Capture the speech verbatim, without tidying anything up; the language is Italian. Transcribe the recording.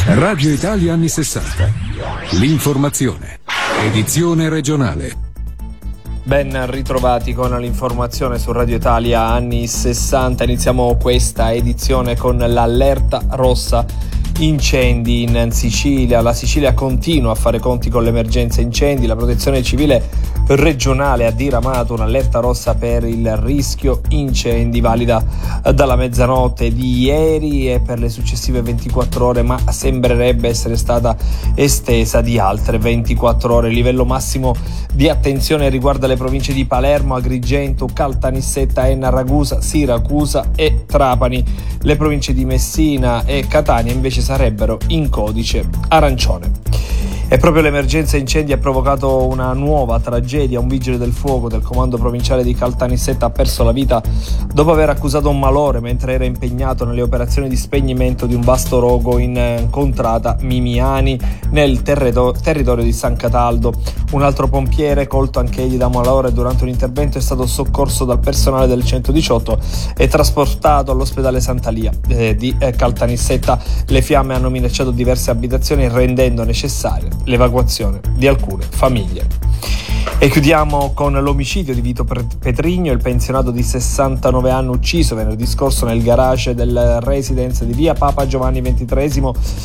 Radio Italia anni sessanta. L'informazione. Edizione regionale. Ben ritrovati con l'informazione su Radio Italia anni sessanta. Iniziamo questa edizione con l'allerta rossa incendi in Sicilia. La Sicilia continua a fare conti con l'emergenza incendi. La Protezione Civile regionale ha diramato un'allerta rossa per il rischio incendi valida dalla mezzanotte di ieri e per le successive ventiquattro ore, ma sembrerebbe essere stata estesa di altre ventiquattro ore. Il livello massimo di attenzione riguarda le province di Palermo, Agrigento, Caltanissetta, Enna, Ragusa, Siracusa e Trapani. Le province di Messina e Catania invece sarebbero in codice arancione. E proprio l'emergenza incendi ha provocato una nuova tragedia. Un vigile del fuoco del comando provinciale di Caltanissetta ha perso la vita dopo aver accusato un malore mentre era impegnato nelle operazioni di spegnimento di un vasto rogo in contrada Mimiani nel terreto- territorio di San Cataldo. Un altro pompiere, colto anch'egli da malore durante un intervento, è stato soccorso dal personale del centodiciotto e trasportato all'ospedale Santa Lia eh, di eh, Caltanissetta. Le fiamme hanno minacciato diverse abitazioni, rendendo necessaria l'evacuazione di alcune famiglie. E chiudiamo con l'omicidio di Vito Petrigno, il pensionato di sessantanove anni ucciso venerdì scorso nel garage del residence di via Papa Giovanni ventitreesimo